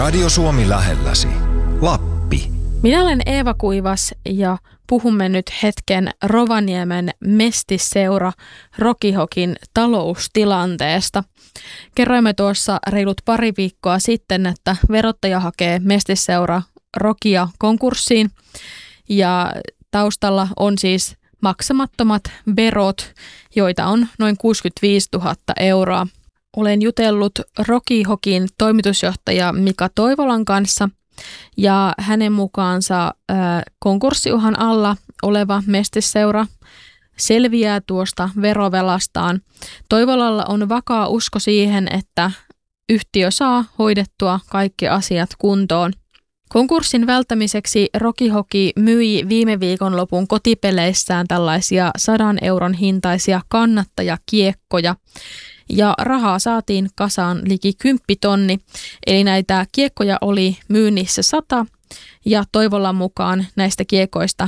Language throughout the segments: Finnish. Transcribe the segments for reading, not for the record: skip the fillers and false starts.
Radio Suomi lähelläsi. Lappi. Minä olen Eeva Kuivas ja puhumme nyt hetken Rovaniemen Mestisseura Rokihokin taloustilanteesta. Kerroimme tuossa reilut pari viikkoa sitten, että verottaja hakee Mestisseura Rokia konkurssiin ja taustalla on siis maksamattomat verot, joita on noin 65 000 euroa. Olen jutellut Rokihokin toimitusjohtaja Mika Toivolan kanssa ja hänen mukaansa konkurssiuhan alla oleva Mestisseura selviää tuosta verovelastaan. Toivolalla on vakaa usko siihen, että yhtiö saa hoidettua kaikki asiat kuntoon. Konkurssin välttämiseksi Rokihoki myi viime viikonlopun kotipeleissään tällaisia 100 euron hintaisia kannattajakiekkoja. Ja rahaa saatiin kasaan liki 10 000, eli näitä kiekkoja oli myynnissä 100 ja Toivolan mukaan näistä kiekoista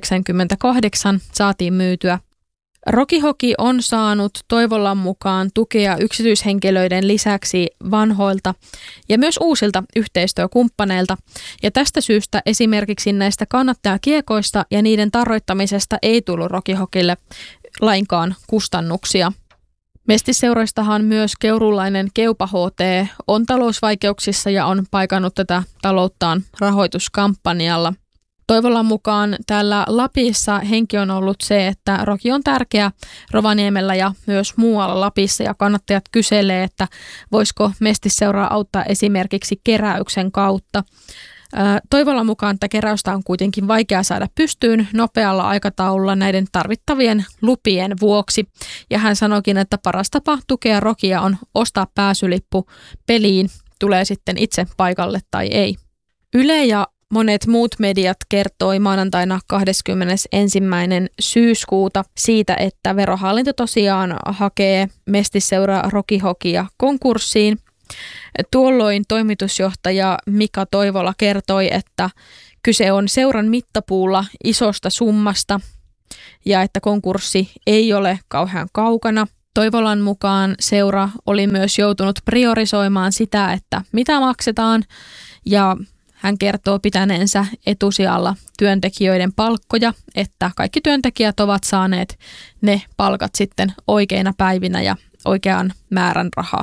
98 saatiin myytyä. Rokihoki on saanut Toivolan mukaan tukea yksityishenkilöiden lisäksi vanhoilta ja myös uusilta yhteistyökumppaneilta. Ja tästä syystä esimerkiksi näistä kannattajakiekoista ja niiden tarroittamisesta ei tullut Rokihokille lainkaan kustannuksia. Mestisseuroistahan myös keuruulainen Keupa HT on talousvaikeuksissa ja on paikannut tätä talouttaan rahoituskampanjalla. Toivolan mukaan täällä Lapissa henki on ollut se, että Roki on tärkeä Rovaniemellä ja myös muualla Lapissa ja kannattajat kyselee, että voisiko Mestisseuraa auttaa esimerkiksi keräyksen kautta. Toivolan mukaan tätä keräystä on kuitenkin vaikea saada pystyyn nopealla aikataululla näiden tarvittavien lupien vuoksi. Ja hän sanoikin, että paras tapa tukea Rokia on ostaa pääsylippu peliin, tulee sitten itse paikalle tai ei. Yle ja monet muut mediat kertoi maanantaina 21. syyskuuta siitä, että verohallinto tosiaan hakee Mestisseura Rokihokia konkurssiin. Tuolloin toimitusjohtaja Mika Toivola kertoi, että kyse on seuran mittapuulla isosta summasta ja että konkurssi ei ole kauhean kaukana. Toivolan mukaan seura oli myös joutunut priorisoimaan sitä, että mitä maksetaan ja hän kertoo pitäneensä etusijalla työntekijöiden palkkoja, että kaikki työntekijät ovat saaneet ne palkat sitten oikeina päivinä ja oikean määrän rahaa.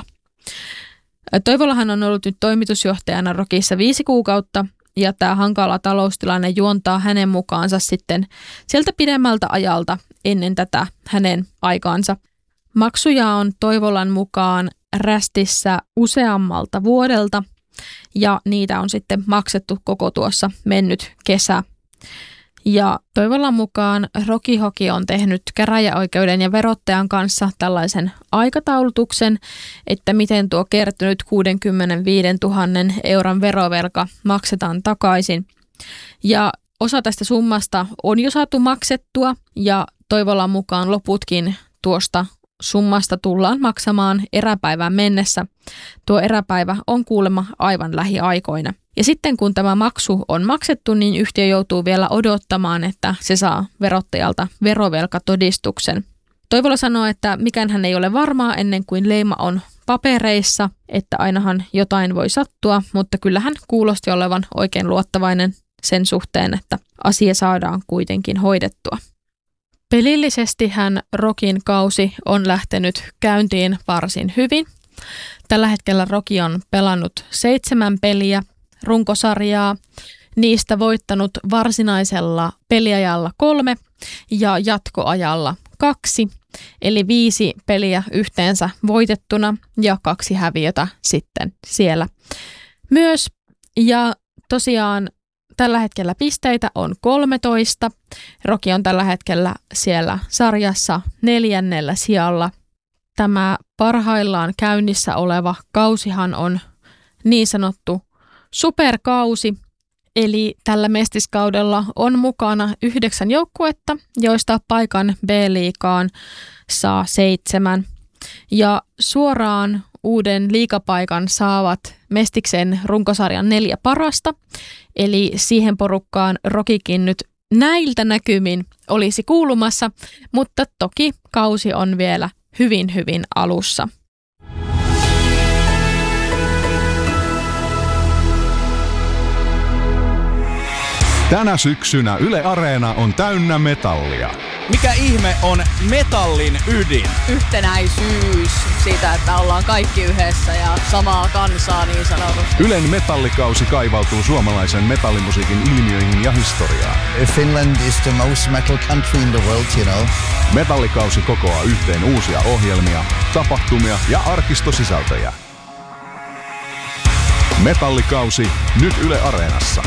Toivolahan on ollut nyt toimitusjohtajana Rokissa 5 kuukautta ja tämä hankala taloustilanne juontaa hänen mukaansa sitten sieltä pidemmältä ajalta ennen tätä hänen aikaansa. Maksuja on Toivolan mukaan rästissä useammalta vuodelta ja niitä on sitten maksettu koko tuossa mennyt kesä. Ja Toivolan mukaan Rokihoki on tehnyt käräjäoikeuden ja verottajan kanssa tällaisen aikataulutuksen, että miten tuo kertynyt 65 000 euron verovelka maksetaan takaisin. Ja osa tästä summasta on jo saatu maksettua ja Toivolan mukaan loputkin tuosta summasta tullaan maksamaan eräpäivään mennessä. Tuo eräpäivä on kuulemma aivan lähiaikoina. Ja sitten kun tämä maksu on maksettu, niin yhtiö joutuu vielä odottamaan, että se saa verottajalta verovelkatodistuksen. Toivola sanoo, että mikään hän ei ole varmaa ennen kuin leima on papereissa, että ainahan jotain voi sattua, mutta kyllähän kuulosti olevan oikein luottavainen sen suhteen, että asia saadaan kuitenkin hoidettua. Pelillisestihän Rokin kausi on lähtenyt käyntiin varsin hyvin. Tällä hetkellä Roki on pelannut 7 peliä, runkosarjaa, niistä voittanut varsinaisella peliajalla 3 ja jatkoajalla 2, eli 5 peliä yhteensä voitettuna ja 2 häviötä sitten siellä myös. Ja tosiaan tällä hetkellä pisteitä on 13. Roki on tällä hetkellä siellä sarjassa 4. sijalla. Tämä parhaillaan käynnissä oleva kausihan on niin sanottu superkausi, eli tällä mestiskaudella on mukana 9 joukkuetta, joista paikan B-liigaan saa 7. Ja suoraan uuden liigapaikan saavat Mestiksen runkosarjan 4 parasta, eli siihen porukkaan Rokikin nyt näiltä näkymin olisi kuulumassa, mutta toki kausi on vielä hyvin Tänä syksynä Yle Areena on täynnä metallia. Mikä ihme on metallin ydin? Yhtenäisyys siitä, että ollaan kaikki yhdessä ja samaa kansaa niin sanotusti. Ylen metallikausi kaivautuu suomalaisen metallimusiikin ilmiöihin ja historiaan. Finland is the most metal country in the world, you know. Metallikausi kokoaa yhteen uusia ohjelmia, tapahtumia ja arkistosisältöjä. Metallikausi nyt Yle Areenassa.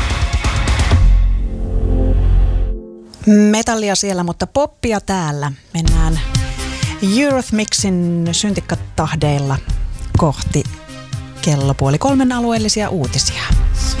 Metallia siellä, mutta poppia täällä. Mennään Eurythmicsin syntikkatahdeilla kohti kello 2:30 alueellisia uutisia.